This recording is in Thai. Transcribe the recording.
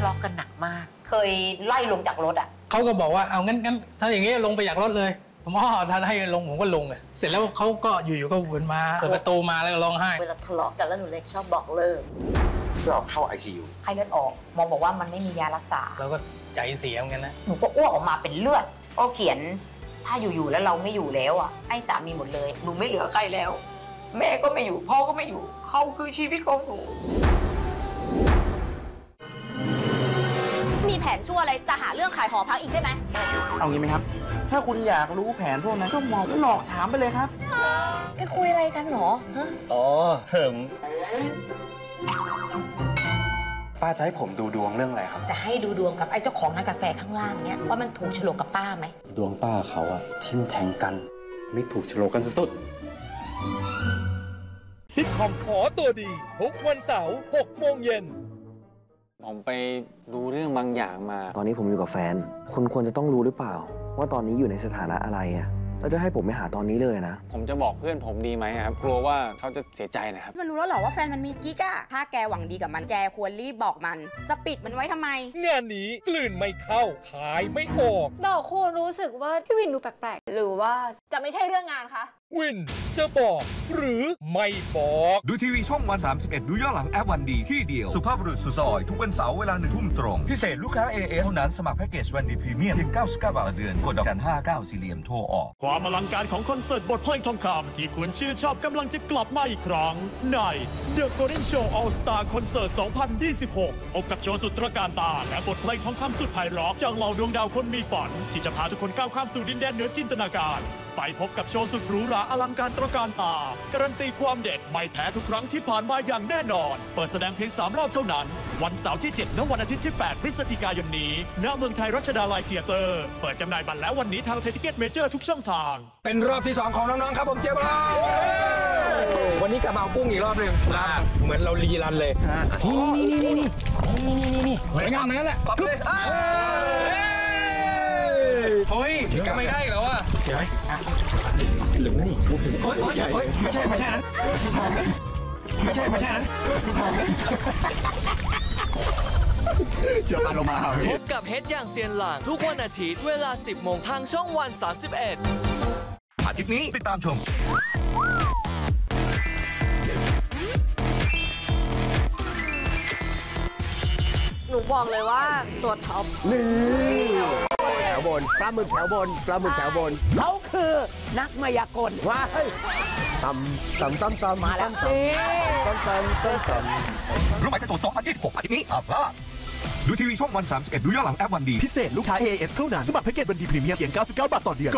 าะกันหนักมากเคยไล่ลงจากรถอ่ะเขาก็บอกว่าเอางั้นถ้าอย่างงี้ลงไปจากรถเลยผมท่านให้ลงผมก็ลงเลยเสร็จแล้วเขาก็อยู่ๆก็วนมาเปิดประตูมาแล้วก็ร้องไห้เวลาทะเลาะกันแล้วหนูเล็กชอบบอกเลิกก็เข้า ICU ไข้เลือดออกหมอบอกว่ามันไม่มียารักษาแล้วก็ใจเสียเหมือนกันนะหนูก็อ้วกออกมาเป็นเลือดก็เขียนถ้าอยู่ๆแล้วเราไม่อยู่แล้วอ่ะให้สามีหมดเลยหนูไม่เหลือใครแล้วแม่ก็ไม่อยู่พ่อก็ไม่อยู่เขาคือชีวิตของหนูมีแผนชั่วอะไรจะหาเรื่องขายหอพักอีกใช่ไหมเอางี้ไหมครับถ้าคุณอยากรู้แผนพวกนั้นก็หลอกถามไปเลยครับไปคุยอะไรกันหรออ๋อป้าจะให้ผมดูดวงเรื่องอะไรครับแต่ให้ดูดวงกับไอ้เจ้าของร้านกาแฟข้างล่างเนี้ยว่ามันถูกโฉลกกับป้าไหมดวงป้าเขาอะทิ่มแทงกันไม่ถูกโฉลกกันสุดซิทคอมขอตัวดีทุกวันเสาร์ 6 โมงเย็นผมไปรู้เรื่องบางอย่างมาตอนนี้ผมอยู่กับแฟนคุณควรจะต้องรู้หรือเปล่าว่าตอนนี้อยู่ในสถานะอะไรอะแล้วจะให้ผมไปหาตอนนี้เลยนะผมจะบอกเพื่อนผมดีไหมครับกลัวว่าเขาจะเสียใจนะครับมันรู้แล้วเหรอว่าแฟนมันมีกิ๊กอะถ้าแกหวังดีกับมันแกควรรีบบอกมันจะปิดมันไว้ทำไมงานนี้กลืนไม่เข้าขายไม่ออกดอกคูณรู้สึกว่าพี่วินดูแปลกๆหรือว่าจะไม่ใช่เรื่องงานคะวินจะบอกหรือไม่บอกดูทีวีช่องวัน31ดูย้อนหลังแอปวันดีที่เดียวสุภาพบุรุษสุดซอยทุกวันเสาร์เวลา1 ทุ่มตรงพิเศษลูกค้า AA เท่านั้นสมัครแพ็กเกจวันดีพรีเมียมเพียง99 บาทต่อเดือนกดดอกจัน59สี่เหลี่ยมโทรออกความอลังการของคอนเสิร์ตบทเพลงทองคำที่คุณชื่นชอบกำลังจะกลับมาอีกครั้งใน The Golden Show All Star Concert 2026 พบกับโชว์สุดตระการตาและบทเพลงทองคำสุดไพเราะจากเหล่าดวงดาวคนมีฝันที่จะพาทุกคนก้าวข้ามสู่ดินแดนเหนือจินตนาการไปพบกับโชว์สุดหรูหราอลังการตระการตาการันตีความเด็ดไม่แพ้ทุกครั้งที่ผ่านมาอย่างแน่นอนเปิดแสดงเพียง3 รอบเท่านั้นวันเสาร์ที่7และวันอาทิตย์ที่8 พฤศจิกายนนี้ณเมืองไทยรัชดาลัยเธียเตอร์เปิดจำหน่ายบัตรแล้ววันนี้ทางไทยทิเก็ตเมเจอร์ทุกช่องทางเป็นรอบที่2ของน้องๆครับผมเจ๊บ้าวันนี้กลับมาเอากุ้งอีกรอบหนึ่งเหมือนเรารีรันเลยนี่สวยงามนั่นแหละเฮ้ยก็ไม่ได้แล้วอ่ะเดี๋ยวหรือนี่ไม่ใช่นะจะมาลงมาพบกับเฮดอย่างเซียนหลางทุกวันอาทิตย์เวลา 10 โมงทางช่องวัน 31 อาทิตย์นี้ติดตามชมหนูบอกเลยว่าตัวท็อปนี่แถวบนปลาหมึกแถวบนเขาคือนักมายากลว้ายตำมาแล้วสิต้นรู้ไหมจะตรวจสอบอาทิตย์6อาทิตย์นี้พลาดดูทีวีช่องวัน31ดูย้อนหลังแอปวันดีพิเศษลูกค้า AS เท่านั้นสมัครแพ็กเกจวันดีพรีเมียมเพียง99 บาทต่อเดือน